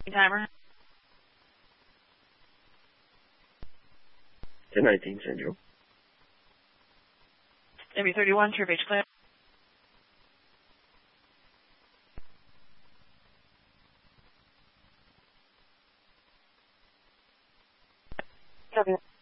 Timer. 1019 Central. W31, True Beach Clear. Okay.